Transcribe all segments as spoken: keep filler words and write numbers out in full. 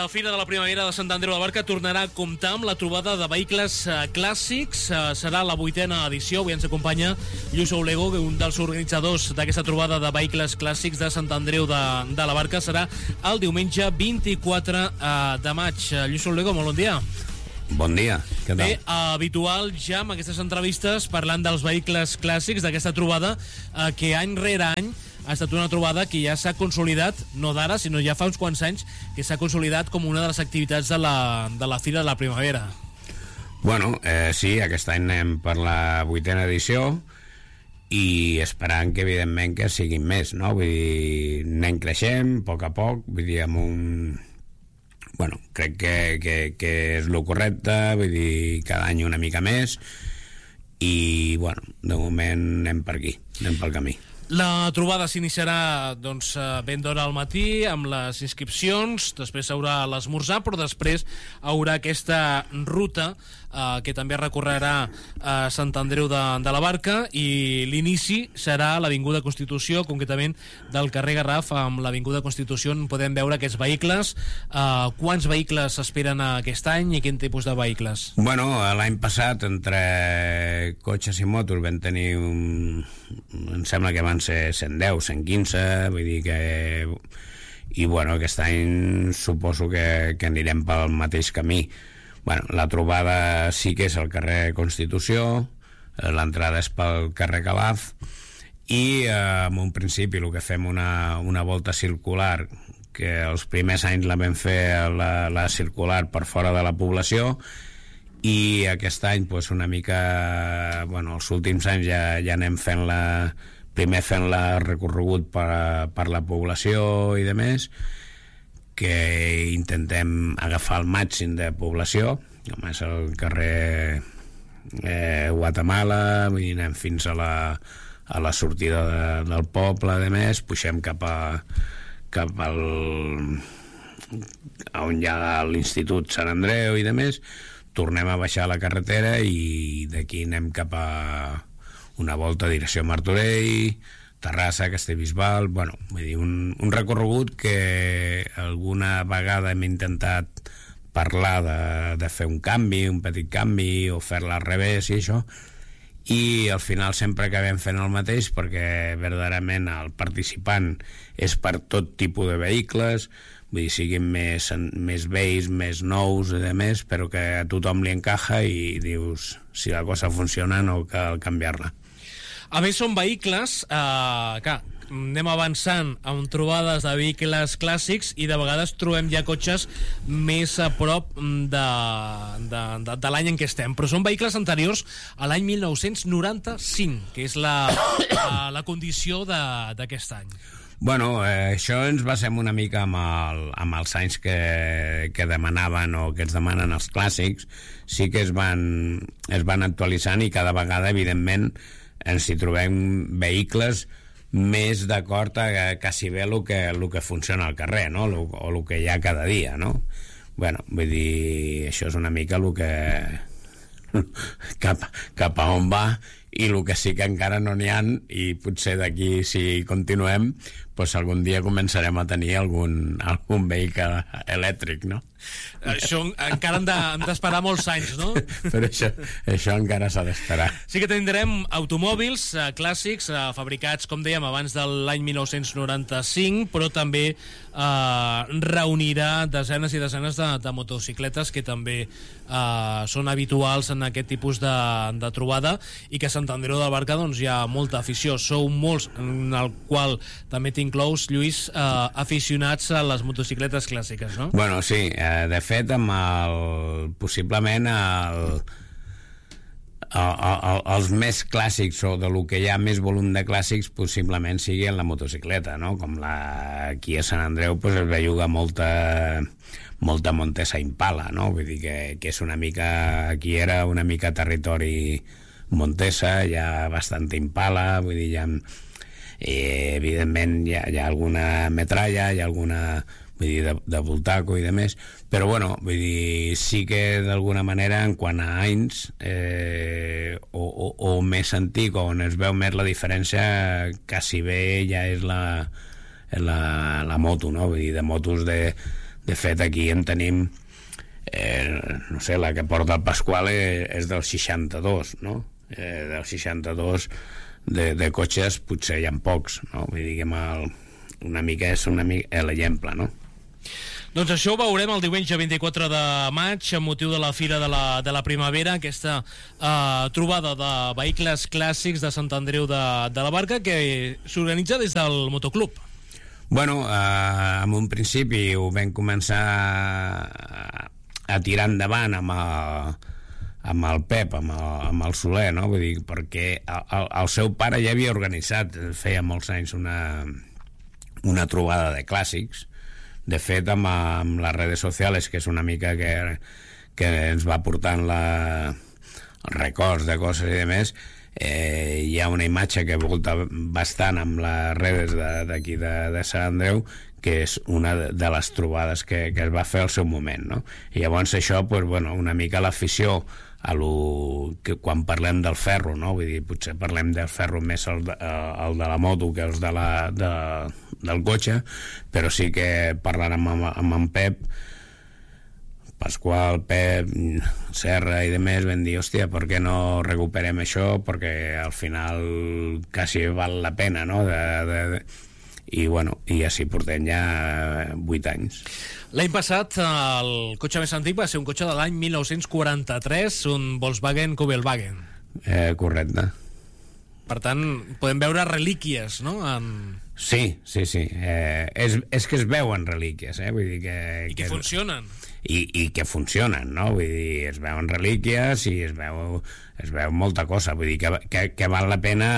La Fira de la Primavera de Sant Andreu de la Barca tornarà a comptar amb la trobada de vehicles eh, clàssics. Eh, serà la vuitena edició. Avui ens acompanya Lluís Oulego, un dels organitzadors d'aquesta trobada de vehicles clàssics de Sant Andreu de, de la Barca. Serà el diumenge vint-i-quatre eh, de maig. Eh, Lluís Oulego, molt bon dia. Bon dia, què tal? Bé, habitual ja amb aquestes entrevistes parlant dels vehicles clàssics d'aquesta trobada eh, que any rere any ha estat una trobada que ja s'ha consolidat, no d'ara, sinó ja fa uns quants anys, que s'ha consolidat com una de les activitats de la, de la Fira de la Primavera. Bueno, eh, sí, aquest any anem per la vuitena edició i esperant que, evidentment, que siguin més, no? Vull dir, anem creixent, a poc a poc, vull dir, amb un... Bueno, crec que, que, que és el correcte, vull dir, cada any una mica més i, bueno, de moment anem per aquí, anem pel camí. La trobada s'iniciarà doncs, ben d'hora al matí amb les inscripcions, després haurà l'esmorzar, però després haurà aquesta ruta eh, que també recorrerà a Sant Andreu de, de la Barca, i l'inici serà a l'Avinguda Constitució, concretament del carrer Garraf amb l'Avinguda Constitució, on podem veure aquests vehicles. Eh, quants vehicles s'esperen aquest any i quin tipus de vehicles? Bueno, l'any passat entre cotxes i motos vam tenir un... em sembla que van ser cent deu, cent quinze, vull dir que... I bueno, aquest any suposo que, que anirem pel mateix camí. Bueno, la trobada sí que és al carrer Constitució, l'entrada és pel carrer Calaf, i eh, en un principi el que fem una, una volta circular, que els primers anys la vam fer la, la circular per fora de la població, i aquest any pues, una mica, bueno, els últims anys ja, ja anem fent la, primer fent la recorregut per, per la població i de més, que intentem agafar el màxim de població, com és el carrer eh, Guatemala, vull dir, anem fins a la, a la sortida de, del poble, de més, puixem cap a cap al on hi ha l'Institut Sant Andreu i de més, tornem a baixar la carretera i d'aquí anem cap a una volta a direcció Martorell, Terrassa, Castellbisbal, bueno, vull dir, un, un recorregut que alguna vegada hem intentat parlar de, de fer un canvi, un petit canvi, o fer-la al revés i això, i al final sempre acabem fent el mateix perquè verdaderament el participant és per tot tipus de vehicles, vull dir, siguin més, més vells, més nous i de més, però que a tothom li encaja i dius, si la cosa funciona no cal canviar-la. A més, són vehicles eh, que anem avançant amb trobades de vehicles clàssics i de vegades trobem ja cotxes més a prop de, de, de, de l'any en què estem, però són vehicles anteriors a l'any mil nou-cents noranta-cinc, que és la, la, la condició d'aquest any. Bueno, eh, això ens basem una mica amb, el, amb els anys que, que demanaven o que ens demanen els clàssics. Sí que es van, es van actualitzant i cada vegada, evidentment, ens hi trobem vehicles més d'acord a quasi bé el que, el que funciona al carrer, no? Lo, o el que hi ha cada dia, no? Bueno, vull dir, això és una mica el que... cap, cap a on va, i el que sí que encara no n'hi ha, i potser d'aquí, si continuem, pues algun dia començarem a tenir algun, algun vehicle elèctric, no? Això encara hem d'esperar molts anys, no? Però això, això encara s'ha d'esperar. Sí que tindrem automòbils eh, clàssics, eh, fabricats, com dèiem, abans de l'any mil nou-cents noranta-cinc, però també eh, reunirà desenes i desenes de, de motocicletes que també eh, són habituals en aquest tipus de, de trobada, i que a Sant Andreu de la Barca doncs, hi ha molta afició. Sou molts, en el qual també t'inclous, Lluís, eh, aficionats a les motocicletes clàssiques, no? Bueno, sí, eh, de fet, amb el, possiblement el, el, el, els més clàssics, o de lo que hi ha més volum de clàssics, possiblement sigui en la motocicleta, no? Com la, aquí a Sant Andreu pues, es belluga molta molta Montesa Impala, no? Vull dir que, que és una mica, aquí era una mica territori Montesa, hi ha bastant Impala, vull dir, hi ha, eh, evidentment hi ha, hi ha alguna metralla, hi ha alguna, vull dir, de, de Voltaco i de més, però bueno, vull dir, sí que d'alguna manera en quant a anys eh, o, o, o més antic, on es veu més la diferència, quasi bé ja és la, la, la moto, no? Vull dir, de motos de De fet, aquí en tenim, eh, no sé, la que porta el Pasquale és del seixanta-dos, no? Eh, del seixanta-dos de, de cotxes potser hi ha pocs, no? Vull dir que el, una mica és una mica l'exemple, no? Doncs això ho veurem el diumenge vint-i-quatre de maig amb motiu de la Fira de la, de la Primavera, aquesta eh, trobada de vehicles clàssics de Sant Andreu de, de la Barca que s'organitza des del motoclub. Bueno, eh, en un principi ho vam començar a, a tirar endavant amb el, amb el Pep, amb el, amb el Soler, no? Vull dir, perquè el, el seu pare ja havia organitzat, feia molts anys, una, una trobada de clàssics. De fet, amb, amb les redes socials, que és una mica que, que ens va portant la, els records de coses i demés, eh, hi ha una imatge que volta bastant amb les redes d'aquí de, de, de Sant Andreu, que és una de les trobades que, que es va fer al seu moment, no? I llavors això, pues, bueno, una mica l'afició a lo que quan parlem del ferro, no? Vull dir, potser parlem del ferro més el de, el de la moto que els de la, de, del cotxe, però sí que parlant amb, amb en Pep, Pasqual, Pep, Serra i demés, vam dir, hòstia, per què no recuperem això? Perquè al final quasi val la pena, no? De, de, de... I, bueno, i així portem ja vuit anys. L'any passat el cotxe més antic va ser un cotxe de l'any mil nou-cents quaranta-tres, un Volkswagen Kubelwagen. Eh, correcte. Per tant, podem veure relíquies, no? En... Sí, sí, sí. Eh, és, és que es veuen relíquies, eh? Vull dir que... I que, que funcionen. I, I que funcionen, no? Vull dir, es veuen relíquies i es veu, es veu molta cosa. Vull dir que, que, que val la pena...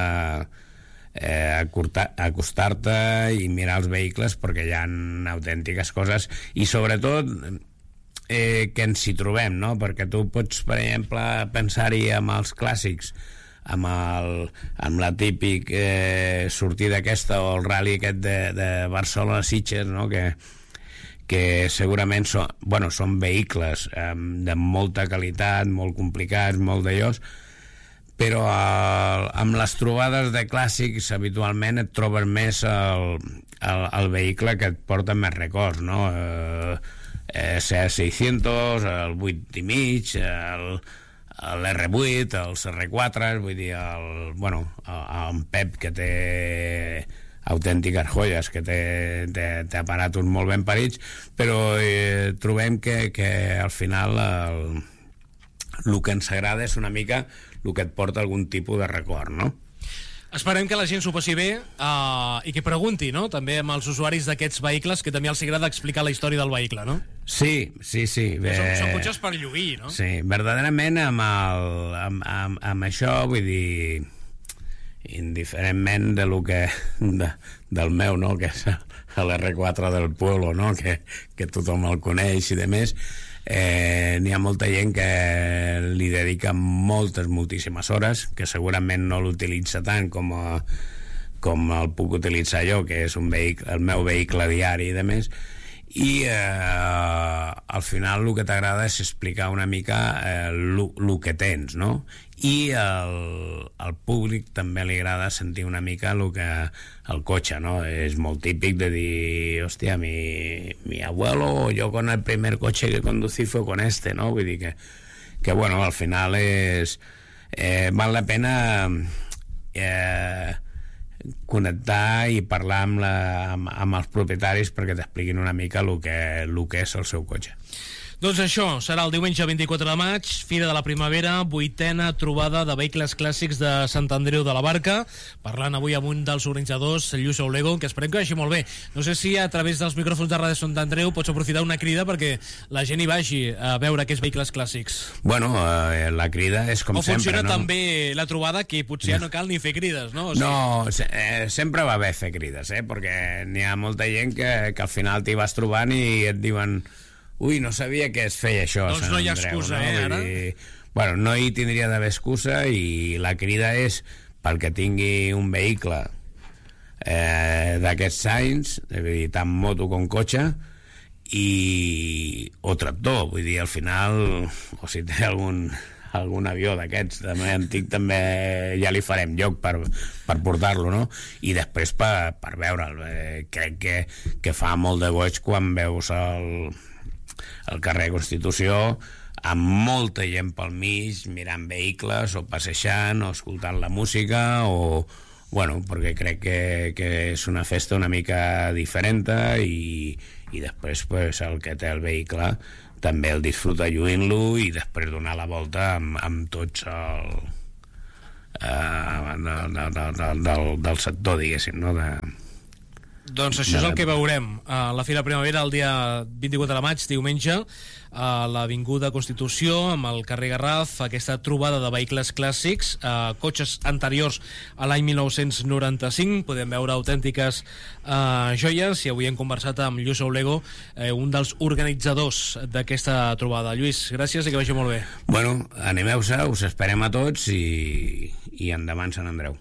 Eh, acostar-te i mirar els vehicles perquè hi ha autèntiques coses i sobretot eh, que ens hi trobem, no? Perquè tu pots, per exemple, pensar-hi amb els clàssics, amb, el, amb la típic eh, sortida aquesta o el rally aquest de, de Barcelona-Sitges, no? Que, que segurament són, bueno, són vehicles eh, de molta qualitat, molt complicats, molt d'allòs, però el, amb les trobades de clàssics habitualment et trobes més el, el, el vehicle que et porta més records, no? Eh, eh, C seiscientos, el vuit i mig, el, l'R vuit, el R quatre, vull dir, el, bueno, el Pep, que té autèntiques joies, que té, té, té aparatos molt ben parits, però eh, trobem que, que al final el, el que ens agrada és una mica el que et porta algun tipus de record, no? Esperem que la gent s'ho passi bé uh, i que pregunti, no?, també amb els usuaris d'aquests vehicles, que també els agrada explicar la història del vehicle, no? Sí, sí, sí. Bé, són, són cotxes per lluir, no? Sí, verdaderament amb, el, amb, amb, amb això, vull dir, indiferentment de lo que, de, del meu, no?, que és l'R quatre del Pueblo, no?, que, que tothom el coneix i demés, Eh, n'hi ha molta gent que li dedica moltes, moltíssimes hores, que segurament no l'utilitza tant com, a, com el puc utilitzar jo, que és un vehicle, el meu vehicle diari i demés, i eh, al final el que t'agrada és explicar una mica el eh, que tens, no? I el, al públic també li agrada sentir una mica el que el cotxe, no? És molt típic de dir, hòstia, mi, mi abuelo, yo con el primer coche que conducí fue con este, no? Vull dir que, que bueno, al final és eh, val la pena eh, connectar i parlar amb, la, amb, amb els propietaris perquè t'expliquin una mica el que, el que és el seu cotxe. Doncs això, serà el diumenge vint-i-quatre de maig, Fira de la Primavera, vuitena trobada de vehicles clàssics de Sant Andreu de la Barca, parlant avui amb un dels organitzadors, el Lluís Olego, que esperem que vagi molt bé. No sé si a través dels micròfons de Ràdio Sant Andreu pots aprofitar una crida perquè la gent hi vagi a veure aquests vehicles clàssics. Bueno, eh, la crida és com sempre, sempre, no? O funciona no? també la trobada, que potser ja no cal ni fer crides, no? O sigui... No, se, eh, sempre va bé fer crides, eh? Perquè n'hi ha molta gent que, que al final t'hi vas trobant i et diuen... Ui, no sabia que es feia això. Doncs no hi ha excusa, no? eh, ara? Dir, bueno, no hi tindria d'haver excusa i la crida és pel que tingui un vehicle eh, d'aquests anys, és a dir, tant moto com cotxe, i... o tractor, vull dir, al final, o si té algun, algun avió d'aquests de més antic també ja li farem lloc per, per portar-lo, no? I després per, per veure'l. Eh, crec que, que fa molt de goig quan veus el, el carrer Constitució amb molta gent pel mig, mirant vehicles o passejant o escoltant la música o... Bueno, perquè crec que, que és una festa una mica diferent i, i després pues, el que té el vehicle també el disfruta lluint-lo i després donar la volta amb, amb tots el, uh, de, de, de, de, del, del sector, diguéssim, no? De, doncs això és el que veurem a la Fira Primavera el dia vint-i-quatre de maig, diumenge, a l'Avinguda Constitució, amb el carrer Garraf, aquesta trobada de vehicles clàssics, eh, cotxes anteriors a l'any mil nou-cents noranta-cinc. Podem veure autèntiques eh, joies, i avui hem conversat amb Lluís Aulego, eh, un dels organitzadors d'aquesta trobada. Lluís, gràcies i que vagi molt bé. Bueno, animeu-se, us esperem a tots i, i endavant Sant Andreu.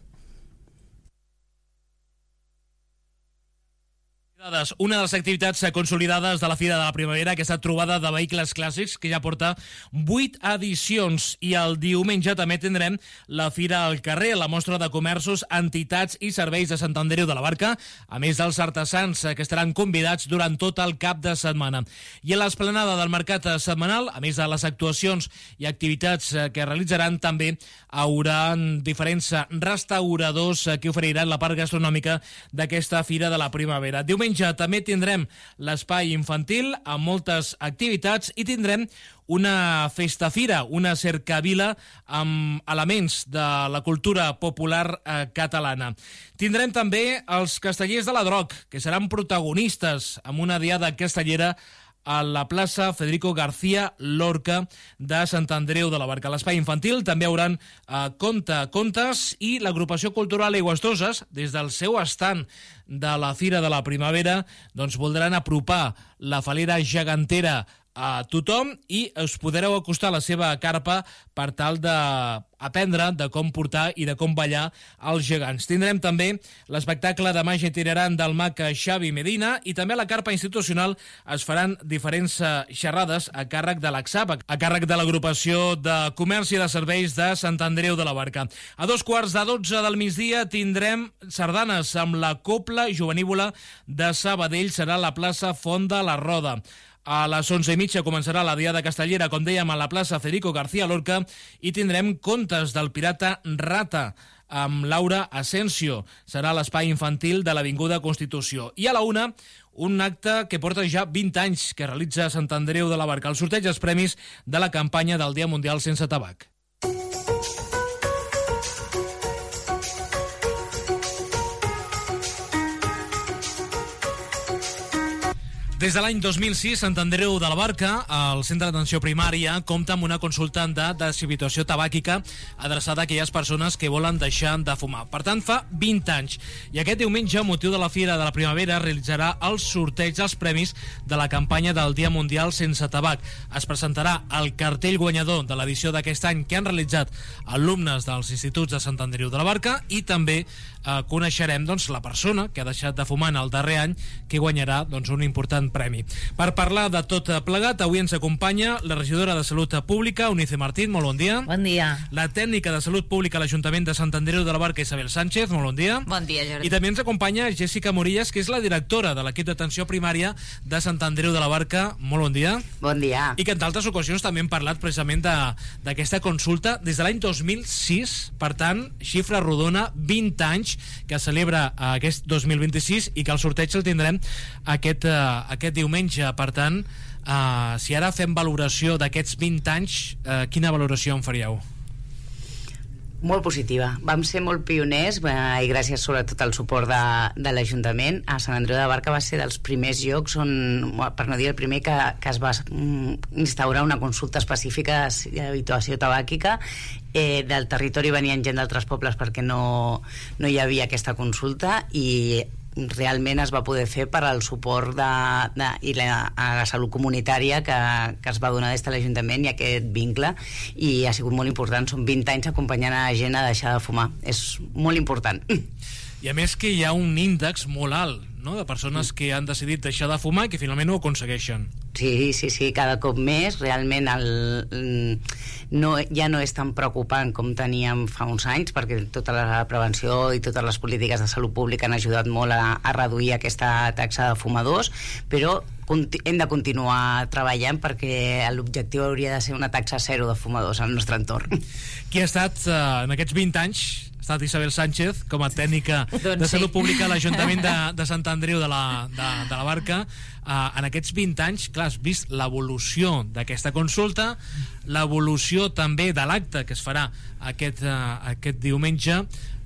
Una de les activitats consolidades de la Fira de la Primavera, aquesta trobada de vehicles clàssics, que ja porta vuit edicions, i el diumenge també tindrem la Fira al carrer, la mostra de comerços, entitats i serveis de Sant Andreu de la Barca, a més dels artesans que estaran convidats durant tot el cap de setmana. I a l'esplanada del mercat setmanal, a més de les actuacions i activitats que realitzaran, també haurà diferents restauradors que oferiran la part gastronòmica d'aquesta Fira de la Primavera. Diumenge també tindrem l'espai infantil amb moltes activitats i tindrem una festa-fira, una cercavila amb elements de la cultura popular eh, catalana. Tindrem també els castellers de la Droc, que seran protagonistes amb una diada castellera a la plaça Federico García Lorca de Sant Andreu de la Barca. A l'espai infantil també hauran eh, conte, contes, i l'agrupació cultural Aigüestoses, des del seu estand de la Fira de la Primavera, doncs voldran apropar la falera gegantera a tothom i us podreu acostar a la seva carpa per tal d'aprendre de com portar i de com ballar els gegants. Tindrem també l'espectacle de màgia itinerant del mag Xavi Medina, i també a la carpa institucional es faran diferents xerrades a càrrec de l'AXAP, a càrrec de l'Agrupació de Comerç i de Serveis de Sant Andreu de la Barca. A dos quarts de dotze del migdia tindrem sardanes amb la Copla Jovenívola de Sabadell, serà a la plaça Font de la Roda. A les onze i mitja començarà la diada castellera, com dèiem, a la plaça Federico García Lorca, i tindrem contes del pirata Rata amb Laura Asensio. Serà a l'espai infantil de l'Avinguda Constitució. I a la una, un acte que porta ja vint anys que realitza Sant Andreu de la Barca, el sorteig dels premis de la campanya del Dia Mundial Sense Tabac. Des de l'any dos mil sis, Sant Andreu de la Barca, el Centre d'Atenció Primària, compta amb una consulta de deshabituació tabàquica adreçada a aquelles persones que volen deixar de fumar. Per tant, fa vint anys. I aquest diumenge, a motiu de la Fira de la Primavera, realitzarà el sorteig dels premis de la campanya del Dia Mundial Sense Tabac. Es presentarà el cartell guanyador de l'edició d'aquest any que han realitzat alumnes dels instituts de Sant Andreu de la Barca, i també eh, coneixerem doncs, la persona que ha deixat de fumar en el darrer any, que guanyarà doncs, un important premi. Per parlar de tot plegat, avui ens acompanya la regidora de Salut Pública, Eunice Martín, molt bon dia. Bon dia. La tècnica de Salut Pública a l'Ajuntament de Sant Andreu de la Barca, Isabel Sánchez, molt bon dia. Bon dia, Jordi. I també ens acompanya Jessica Morillas, que és la directora de l'equip d'atenció primària de Sant Andreu de la Barca, molt bon dia. Bon dia. I que en d'altres ocasions també hem parlat precisament d'aquesta consulta des de l'any dos mil sis, per tant, xifra rodona, vint anys que celebra aquest dos mil vint-i-sis, i que el sorteig el tindrem aquest, uh, aquest diumenge. Per tant, uh, si ara fem valoració d'aquests vint anys, uh, quina valoració en faríeu? Molt positiva. Vam ser molt pioners eh, i gràcies sobretot al suport de, de l'Ajuntament. A Sant Andreu de la Barca va ser dels primers llocs on, per no dir el primer, que, que es va instaurar una consulta específica d'habituació tabàquica. Eh, del territori venien gent d'altres pobles perquè no, no hi havia aquesta consulta, i realment es va poder fer per al suport de, de, i la, a la salut comunitària que, que es va donar des de l'Ajuntament, i aquest vincle, i ha sigut molt important. Són vint anys acompanyant a la gent a deixar de fumar. És molt important. I a més que hi ha un índex molt alt, no?, de persones que han decidit deixar de fumar i que finalment ho aconsegueixen. Sí, sí, sí, cada cop més. Realment el, no, ja no és tan preocupant com teníem fa uns anys, perquè tota la prevenció i totes les polítiques de salut pública han ajudat molt a, a reduir aquesta taxa de fumadors, però hem de continuar treballant perquè l'objectiu hauria de ser una taxa zero de fumadors al nostre entorn. Qui ha estat eh, en aquests vint anys ha estat Isabel Sánchez com a tècnica doncs de Salut sí. Pública a l'Ajuntament de, de Sant Andreu de la, de, de la Barca. Uh, en aquests vint anys, clar, has vist l'evolució d'aquesta consulta, l'evolució també de l'acte que es farà aquest, uh, aquest diumenge.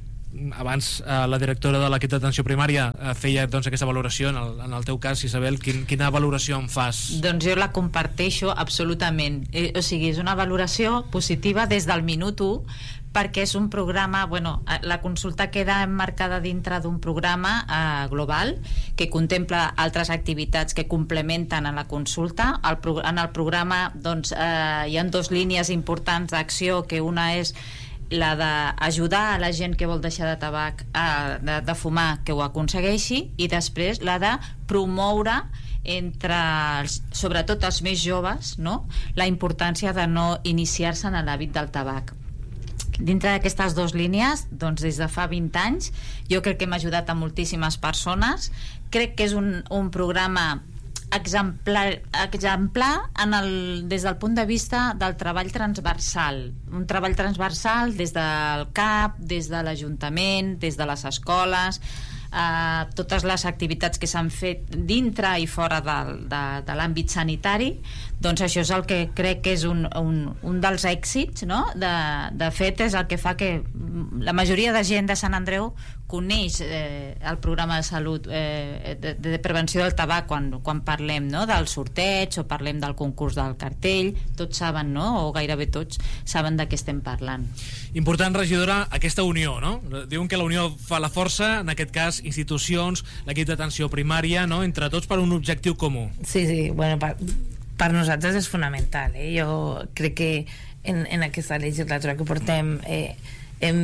Abans uh, la directora de l'equip d'atenció primària uh, feia doncs, aquesta valoració. En el, en el teu cas, Isabel, quin, quina valoració en fas? Doncs jo la comparteixo absolutament. Eh, o sigui, és una valoració positiva des del minut u, perquè és un programa, bueno, la consulta queda emmarcada dintre d'un programa eh, global que contempla altres activitats que complementen a la consulta. El pro en el programa doncs, eh, hi ha dues línies importants d'acció, que una és la d'ajudar a la gent que vol deixar de tabac, eh, de, de fumar, que ho aconsegueixi, i després la de promoure entre els, sobretot els més joves, no?, la importància de no iniciar-se en l'hàbit del tabac. Dintre d'aquestes dues línies, doncs des de fa vint anys, jo crec que hem ajudat a moltíssimes persones. Crec que és un, un programa exemplar, exemplar en el, des del punt de vista del treball transversal. Un treball transversal des del C A P, des de l'Ajuntament, des de les escoles, eh, totes les activitats que s'han fet dintre i fora de, de, de l'àmbit sanitari. Doncs això és el que crec que és un, un, un dels èxits, no? De, de fet és el que fa que la majoria de gent de Sant Andreu coneix eh, el programa de salut eh, de, de prevenció del tabac quan, quan parlem, no?, del sorteig o parlem del concurs del cartell. Tots saben, no?, o gairebé tots saben de què estem parlant. Important, regidora, aquesta unió, no? Diuen que la unió fa la força, en aquest cas institucions, l'equip d'atenció primària, no?, entre tots per un objectiu comú. Sí, sí, bueno, per, per nosaltres és fonamental, eh? Jo crec que en, en aquesta legislatura que portem eh, hem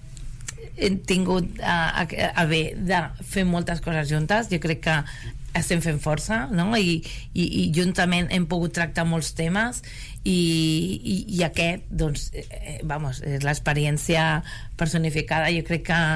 hem tingut a, a, a bé de fer moltes coses juntes. Jo crec que estem fent força, no? I, i, i juntament hem pogut tractar molts temes i, i, i aquest, doncs, eh, vamos, és l'experiència personificada. Jo crec que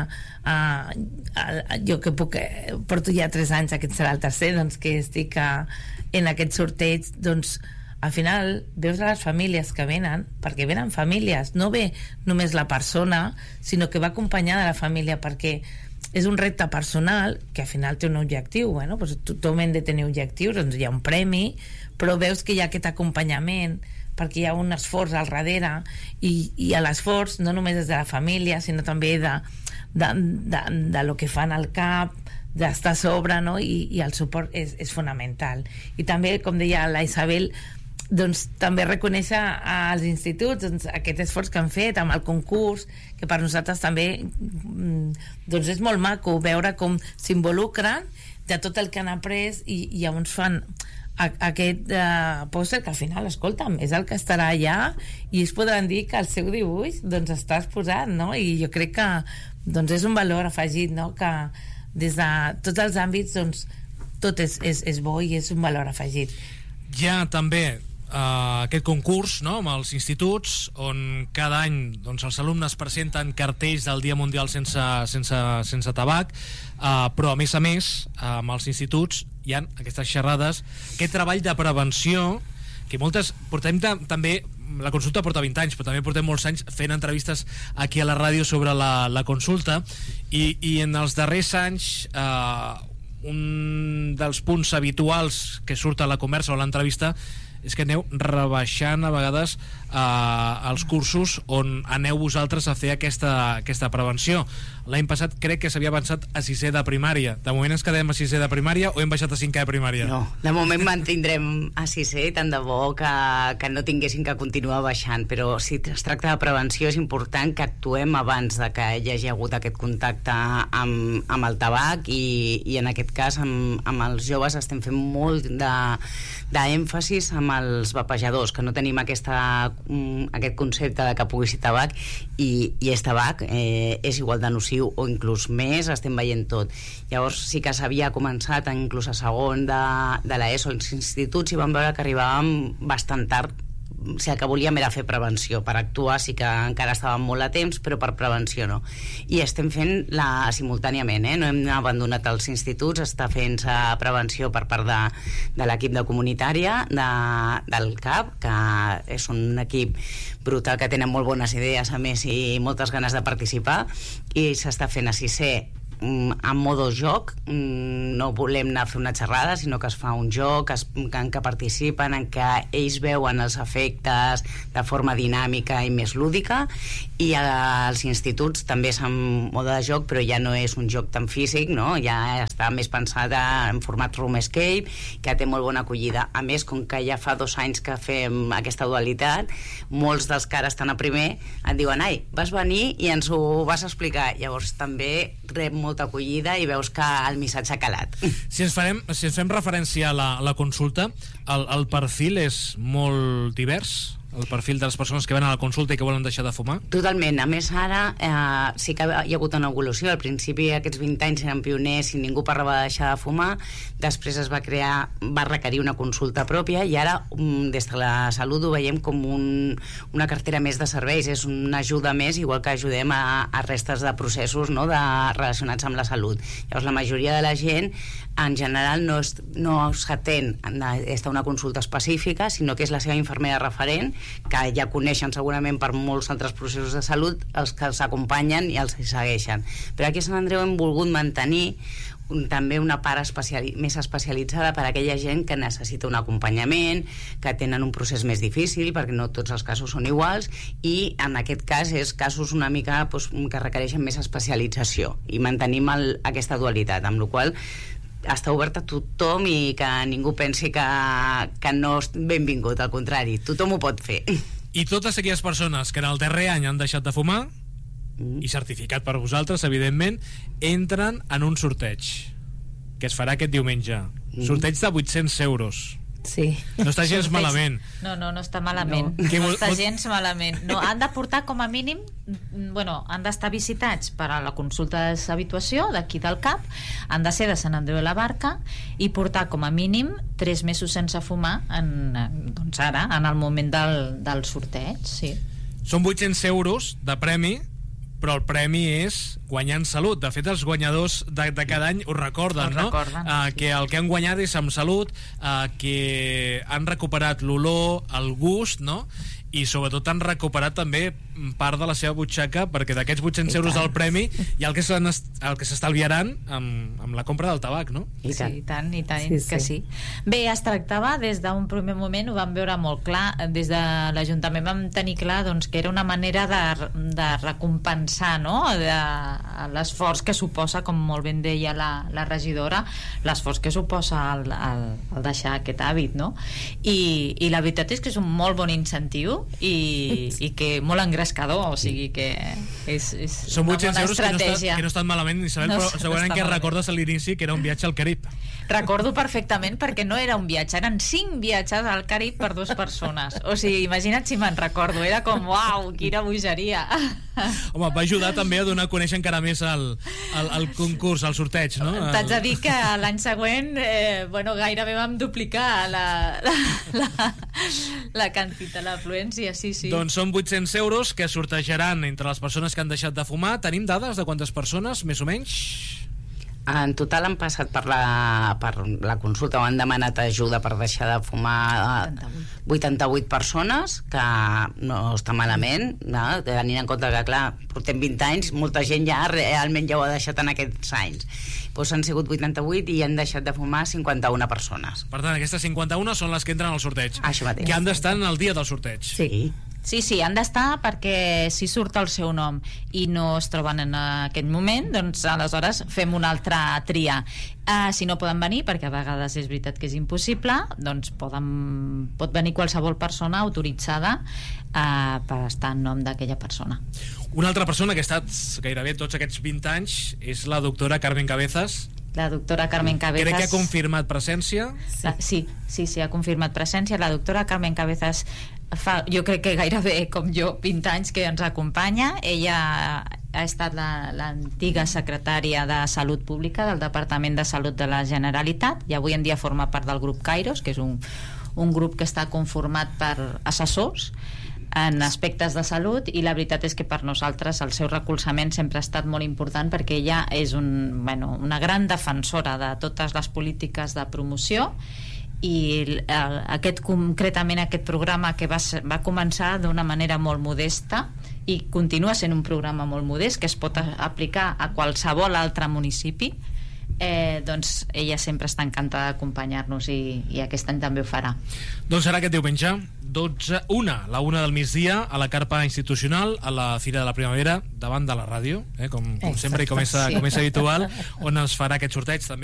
eh, jo que puc, eh, porto ja tres anys, aquest serà el tercer, doncs, que estic a, en aquest sorteig, doncs al final veus a les famílies que venen, perquè venen famílies, no ve només la persona, sinó que va acompanyada de la família, perquè és un repte personal que al final té un objectiu. Bueno, doncs tothom hem de tenir objectius, doncs hi ha un premi, però veus que hi ha aquest acompanyament, perquè hi ha un esforç al darrere, i, i a l'esforç no només és de la família, sinó també de, de, de, de lo que fan al cap, d'estar a sobre, no? I, i el suport és, és fonamental. I també, com deia la Isabel, doncs també reconèixer als instituts doncs, aquest esforç que han fet amb el concurs, que per nosaltres també doncs és molt maco veure com s'involucren de tot el que han après, i, i llavors fan a, aquest uh, pòster que al final, escolta'm, és el que estarà allà i es podran dir que el seu dibuix doncs està exposat, no? I jo crec que doncs és un valor afegit, no? Que des de tots els àmbits doncs tot és, és, és bo i és un valor afegit. Ja també Uh, aquest concurs, no?, amb els instituts, on cada any doncs, els alumnes presenten cartells del Dia Mundial sense, sense, sense tabac, uh, però a més a més uh, amb els instituts hi ha aquestes xerrades, aquest treball de prevenció que moltes portem també. La consulta porta vint anys, però també portem molts anys fent entrevistes aquí a la ràdio sobre la, la consulta, i, i en els darrers anys uh, un dels punts habituals que surt a la conversa o a l'entrevista és que aneu rebaixant a vegades eh, els cursos on aneu vosaltres a fer aquesta, aquesta prevenció. L'any passat crec que s'havia avançat a sisè de primària. De moment ens quedem a sisè de primària o hem baixat a cinquè de primària? No, de moment mantindrem a sisè, tant de bo que, que no tinguéssim que continuar baixant, però si es tracta de prevenció és important que actuem abans de que hi hagi hagut aquest contacte amb, amb el tabac, i, i en aquest cas amb, amb els joves estem fent molt d'èmfasis amb amb els vapejadors, que no tenim aquesta, um, aquest concepte de que pugui ser tabac, i, i és tabac, eh, és igual de nociu o inclús més, estem veient tot. Llavors sí que s'havia començat inclús a segon de, de l'ESO als instituts, i vam veure que arribàvem bastant tard. O sigui, el que volíem era fer prevenció. Per actuar sí que encara estàvem molt a temps, però per prevenció no. I estem fent la simultàniament, eh? No hem abandonat els instituts, està fent-se prevenció per part de, de l'equip de comunitària de, del C A P, que és un equip brutal, que tenen molt bones idees a més i moltes ganes de participar, i s'està fent a sisè en modo joc. No volem anar a fer una xerrada, sinó que es fa un joc es, en què participen, en què ells veuen els efectes de forma dinàmica i més lúdica, i als instituts també és en mode de joc, però ja no és un joc tan físic, no? Ja està més pensat en format room escape, que té molt bona acollida. A més, com que ja fa dos anys que fem aquesta dualitat, molts dels que ara estan a primer et diuen: ai, vas venir i ens ho vas explicar. Llavors també rep molta acollida i veus que el missatge ha calat. Si ens, farem, si ens fem referència a la, a la consulta, el, el perfil és molt divers? El perfil de les persones que van a la consulta i que volen deixar de fumar? Totalment. A més, ara eh, sí que hi ha hagut una evolució. Al principi, aquests vint anys eren pioners i ningú parlava de deixar de fumar. Després es va crear, va requerir una consulta pròpia, i ara des de la salut ho veiem com un, una cartera més de serveis. És una ajuda més, igual que ajudem a, a restes de processos, no?, de, relacionats amb la salut. Llavors, la majoria de la gent en general no, es, no s'atén a estar una consulta específica, sinó que és la seva infermera referent, que ja coneixen segurament per molts altres processos de salut, els que els acompanyen i els segueixen. Però aquí a Sant Andreu hem volgut mantenir un, també una part especiali més especialitzada per a aquella gent que necessita un acompanyament, que tenen un procés més difícil, perquè no tots els casos són iguals, i en aquest cas és casos una mica doncs, que requereixen més especialització, i mantenim el, aquesta dualitat, amb la qual està obert a tothom, i que ningú pensi que, que no és benvingut, al contrari, tothom ho pot fer. I totes aquelles persones que en el darrer any han deixat de fumar, mm. i certificat per vosaltres, evidentment, entren en un sorteig que es farà aquest diumenge. Mm. Sorteig de vuit-cents euros. Sí. No està gens malament. No, no, no està malament. No, no està gens malament. No, han de portar com a mínim, bueno, han d'estar visitats per a la consulta de deshabituació d'aquí del C A P, han de ser de Sant Andreu de la Barca, i portar com a mínim tres mesos sense fumar en, doncs ara, en el moment del, del sorteig, sí. Són vuit-cents euros de premi, però el premi és guanyar en salut. De fet, els guanyadors de, de cada any ho recorden, ho no? recorden, uh, sí. Que el que han guanyat és amb salut, uh, que han recuperat l'olor, el gust, no? I sobretot han recuperat també part de la seva butxaca, perquè d'aquests vuit-cents euros del premi hi ha el que s'estalviaran amb, amb la compra del tabac, no? I tant, sí, i tant, i tant sí, que sí. sí. Bé, es tractava des d'un primer moment, ho vam veure molt clar, des de l'Ajuntament vam tenir clar doncs, que era una manera de, de recompensar, no?, l'esforç que suposa, com molt ben deia la, la regidora, l'esforç que suposa el, el, el deixar aquest hàbit, no? I, i la veritat és que és un molt bon incentiu, i, i que molt engrescador, o sigui que és, és són una vuit-cents bona euros que no, està, que no estan malament, Isabel, no, però segurament no que malament. Recordes a l'inici que era un viatge al Carib. Recordo perfectament, perquè no era un viatge, eren cinc viatges al Carib per dues persones. O sigui, imagina't si me'n recordo, era com, uau, quina bogeria. Home, va ajudar també a donar a conèixer encara més el, el, el concurs, el sorteig, no? T'haig de dir que l'any següent eh, bueno, gairebé vam duplicar la, la, la, la quantitat, l'afluència, sí, sí. Doncs són vuit-cents euros que sortejaran entre les persones que han deixat de fumar. Tenim dades de quantes persones, més o menys? En total han passat per la, per la consulta o han demanat ajuda per deixar de fumar vuitanta-vuit persones, que no està malament, no? Tenint en compte que, clar, portem vint anys, molta gent ja realment ja ho ha deixat en aquests anys. Doncs han sigut vuitanta-vuit i han deixat de fumar cinquanta-una persones. Per tant, aquestes cinquanta-una són les que entren al sorteig. Això mateix. Que han d'estar en el dia del sorteig. Sí. Sí, sí, han d'estar perquè si surt el seu nom i no es troben en aquest moment, doncs aleshores fem una altra tria. Uh, si no poden venir, perquè a vegades és veritat que és impossible, doncs poden, pot venir qualsevol persona autoritzada uh, per estar en nom d'aquella persona. Una altra persona que ha estat gairebé tots aquests vint anys és la doctora Carmen Cabezas, la doctora Carmen Cabezas... Crec que ha confirmat presència. La, sí, sí, sí, ha confirmat presència. La doctora Carmen Cabezas fa, jo crec que gairebé com jo, vint anys que ens acompanya. Ella ha estat l'antiga secretària de Salut Pública del Departament de Salut de la Generalitat i avui en dia forma part del grup Kairos, que és un, un grup que està conformat per assessors en aspectes de salut, i la veritat és que per nosaltres el seu recolzament sempre ha estat molt important, perquè ella és un, bueno, una gran defensora de totes les polítiques de promoció, i el, aquest, concretament aquest programa que va, va començar d'una manera molt modesta i continua sent un programa molt modest que es pot aplicar a qualsevol altre municipi, eh, doncs ella sempre està encantada d'acompanyar-nos i, i aquest any també ho farà. Doncs serà aquest diumenge dotze, una, la una del migdia a la carpa institucional, a la Fira de la Primavera, davant de la ràdio, eh, com, com sempre i com és, sí. com és habitual, on es farà aquest sorteig també